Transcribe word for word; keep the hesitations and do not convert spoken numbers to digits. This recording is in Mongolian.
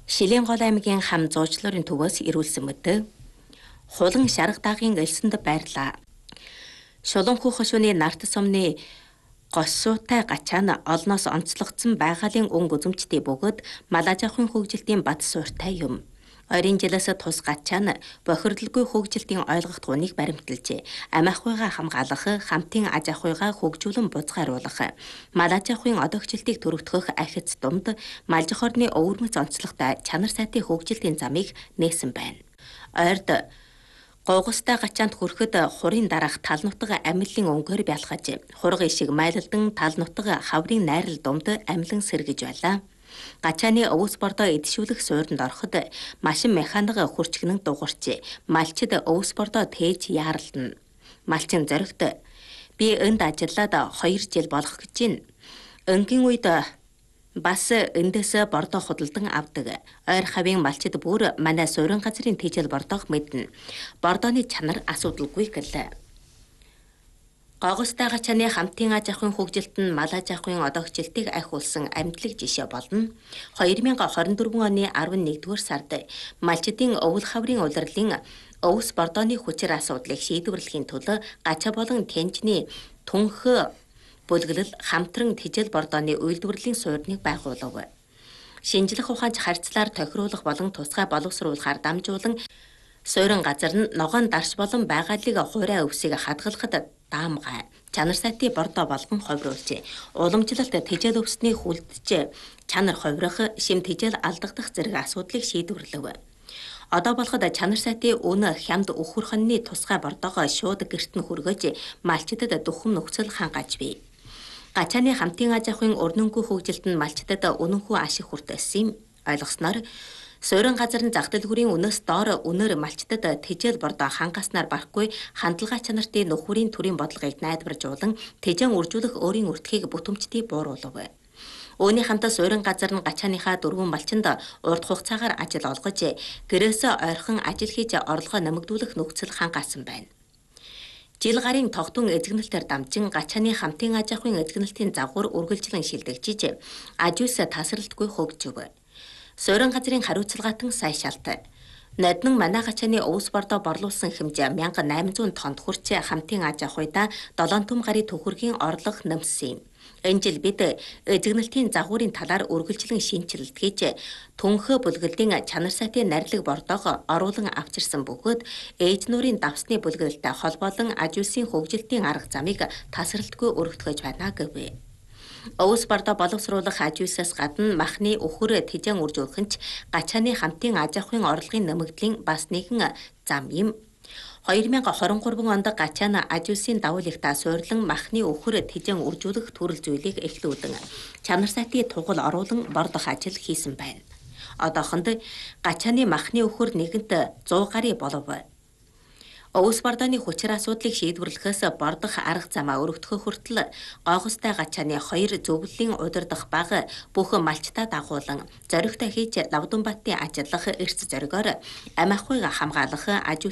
Шилэнгол аймгийн хам зуучлалын төвөөс ирүүлсэн мөдөө хулан шарга даагийн элсэнд байрлаа. Шуланхүү хошууны нарт сумны госуутай гачаана олноос онцлогдсон байгалийн өнгө үзэмжтэй бөгөөд малажахын хөгжилтийн бат сууртай юм. Ойрын жилээс тус гачаана бохирдлгүй хөгжилтийн ойлгох тууныг баримталжээ. Ам ахуйгаа хамгаалах, хамтын аж ахуйгаа хөгжүүлэн бузгааруулах, малаж ахуйн одогчлтыг төрөвтгөх ахиц дунд малжих орны өвөрмөц онцлогтой чанар сайтын хөгжилтийн замыг нээсэн байна. Ойрд Гогустай гачаанд хүрэхэд хурын дараах тал нутаг амиллын өнгөөр бялхаж, хургын шиг майлалдан тал нутаг хаврын найрал думд амлан сэргэж байлаа. Гачааны өвс бордоо идшүүлэх суурьнд ороход машин механик хурчгнэн дугуурч, малчид өвс бордоо тээж яаралдана. Малчин зоригт би энд ажиллаад хоёр жил болох гэж байна. Өнгийн үед бас эндээс бордоо худалдан авдаг. Ойр хавийн малчид бүр манай суурин газрын тэжээл бордоог мэднэ. Бордооны чанар асуудалгүй гэлээ. Гогустай гачааны хамтын аж ахуйн хөгжилт нь мал аж ахуйн одоогчлтыг ахиулсан амьдлаг жишээ болно. две тысячи двадцать четыре оны eleven-р сард малчидын өвөл хаврын улирлын өвс бордооны хүчээр асуудлыг шийдвэрлэхийн тулд гачаа болон тэнцний түнх бүлгэлэл хамтран тэжээл бордооны үйлдвэрлэлийн суурьныг байгуулав. Шинжлэх ухаанч харьцлаар тохируулах болон тусгай боловсруулахаар дамжуулан суурин газар нь ногоон дарш болон байгаалыг хуурай өвсийг хадгалахад даамгай чанар сайтын бордоо болгон ховруулжээ. Уламжлалт тэжээл өвсний хүлдэж чанар ховрох, шим тэжээл алдагдах зэрэг асуудлыг шийдвэрлэв. Одоо болоход чанар сайтын өнө хямд өхөрхөнний тусгай бордоогоо шууд гэрт нь хүргэж малчидад дөхөм нөхцөл хангаж бий. Гачааны хамтын аж ахуйн өрнөнгүй хөгжилт нь малчдад үнэнхүү ашиг хүртээсэн юм. Ойлгосноор суурин газрын зах дэлгүүрийн үнээс доор үнээр малчдад тэжээл бордоо хангаснаар барахгүй хандлага чанартын нөхөрийн төрийн бодлогыг найдваржуулан тэжээн үржүүлэх өөрийн өртгийг бүтэмжтэй бууруулав. Үүний хамт суурин газар нь гачааныхаа дөрвөн малчинд урт хугацаагаар ажил олгож, гэрээсээ ойрхон ажил хийж орлогоо нэмэгдүүлэх нөхцөл хангасан байна. Жил гарын тогтун эзэгнэлтээр дамжин гачааны хамтын аж ахуйн эзэгнэлтийн загвар үргэлжлэн шилдэгжиж, аж үйлс тасралтгүй хөгжив. Суурин газрын хариуцлагаатан сая шалт. Ноднон манай гачааны өвс бордоо борлуулсан хэмжээ one thousand eight hundred тонд хүрч хамтын аж ахуйдаа seven том гаруй төхөргийн орлого нэмсэн юм. Энэ жил бид эзэгнэлтийн загварын талаар үргэлжлэн шинжилэлт хийж түнхөө бүлгэлтийн чанар сайтын нарилэг бордоог оруулан авчирсан бөгөөд ээж нуурын давсны бүлгэлтэй холбоолон аж үйлсийн хөгжилтийн арга замыг тасралтгүй өргөтгөж байна гэв. Өвс бордоо боловсруулах аж үйлсээс гадна махны өхөр тэжээн үржүүлэх нь гачааны хамтын аж ахуйн орлогын нэмэгдлийн бас нэгэн зам юм. two thousand twenty-three онд гачаана аж үйлсийн давуу ихта суйрлан махны өхөр тэжээн үржүүлэх төрөл зүйлийг эхлүүлэн чанар сайтын тугал оруулан бордох ажил хийсэн байна. Одоохонд гачааны махны өхөр нэгэнт one hundred гаруй болов. Өвс бордооны хүчээр асуудлыг шийдвэрлэхээс бордох арга замаа өргөдөхө хүртэл гогустай гачааны хоёр зөвлөлийн удирдах баг бүх малчтаа дагуулan зоригтой хийж Лавдунбаатын ажиллах эрс зоригоор ам ахуйг хамгаалах, аж